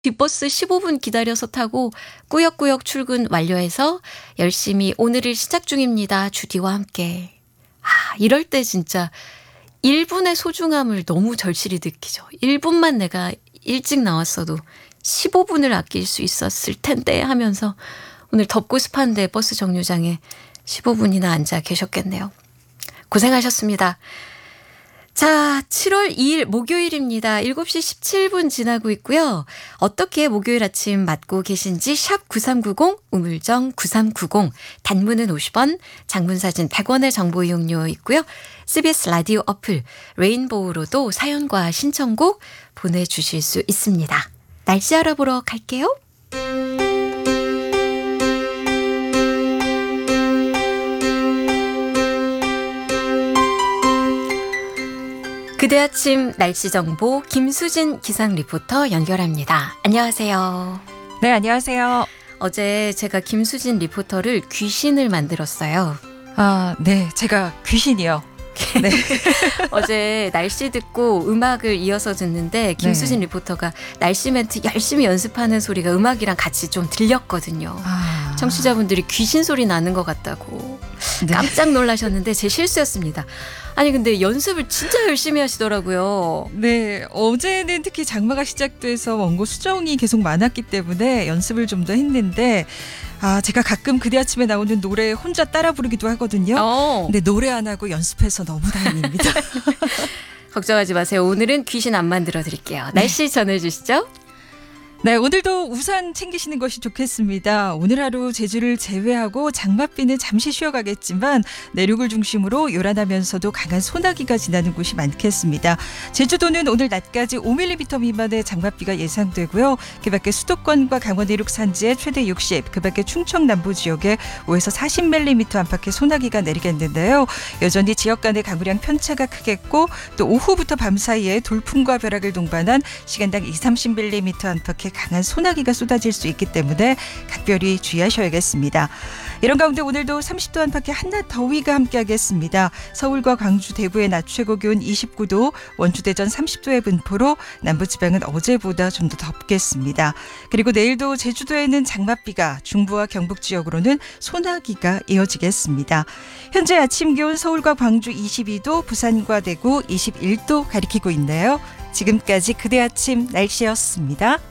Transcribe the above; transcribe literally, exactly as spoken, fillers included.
뒷버스 십오 분 기다려서 타고 꾸역꾸역 출근 완료해서 열심히 오늘을 시작 중입니다. 주디와 함께. 아, 이럴 때 진짜 일 분의 소중함을 너무 절실히 느끼죠. 일 분만 내가 일찍 나왔어도 십오 분을 아낄 수 있었을 텐데 하면서 오늘 덥고 습한데 버스 정류장에 십오 분이나 앉아 계셨겠네요. 고생하셨습니다. 자, 칠월 이일 목요일입니다. 일곱 시 십칠 분 지나고 있고요. 어떻게 목요일 아침 맞고 계신지 샵 구삼구공, 우물정 구삼구공, 단문은 오십 원, 장문사진 백 원의 정보 이용료 있고요. 씨비에스 라디오 어플 레인보우로도 사연과 신청곡 보내주실 수 있습니다. 날씨 알아보러 갈게요. 그대 아침 날씨 정보 김수진 기상 리포터 연결합니다. 안녕하세요. 네, 안녕하세요. 어제 제가 김수진 리포터를 귀신을 만들었어요. 아, 네, 제가 귀신이요. 네. 어제 날씨 듣고 음악을 이어서 듣는데 김수진 네. 리포터가 날씨 멘트 열심히 연습하는 소리가 음악이랑 같이 좀 들렸거든요. 아. 청취자분들이 귀신 소리 나는 것 같다고 네. 깜짝 놀라셨는데 제 실수였습니다. 아니 근데 연습을 진짜 열심히 하시더라고요. 네, 어제는 특히 장마가 시작돼서 원고 수정이 계속 많았기 때문에 연습을 좀 더 했는데 아, 제가 가끔 그대 아침에 나오는 노래 혼자 따라 부르기도 하거든요. 어. 근데 노래 안 하고 연습해서 너무 다행입니다. 걱정하지 마세요. 오늘은 귀신 안 만들어 드릴게요. 날씨 전해주시죠. 네, 오늘도 우산 챙기시는 것이 좋겠습니다. 오늘 하루 제주를 제외하고 장맛비는 잠시 쉬어가겠지만 내륙을 중심으로 요란하면서도 강한 소나기가 지나는 곳이 많겠습니다. 제주도는 오늘 낮까지 오 밀리미터 미만의 장맛비가 예상되고요. 그 밖에 수도권과 강원 내륙 산지에 최대 육십, 그 밖에 충청 남부 지역에 오에서 사십 밀리미터 안팎의 소나기가 내리겠는데요. 여전히 지역 간의 강우량 편차가 크겠고 또 오후부터 밤 사이에 돌풍과 벼락을 동반한 시간당 이십, 삼십 밀리미터 안팎의 강한 소나기가 쏟아질 수 있기 때문에 각별히 주의하셔야겠습니다. 이런 가운데 오늘도 삼십 도 안팎의 한낮 더위가 함께하겠습니다. 서울과 광주, 대구의 낮 최고 기온 이십구 도, 원주, 대전 삼십 도의 분포로 남부지방은 어제보다 좀 더 덥겠습니다. 그리고 내일도 제주도에는 장맛비가, 중부와 경북 지역으로는 소나기가 이어지겠습니다. 현재 아침 기온 서울과 광주 이십이 도, 부산과 대구 이십일 도 가리키고 있네요. 지금까지 그대 아침 날씨였습니다.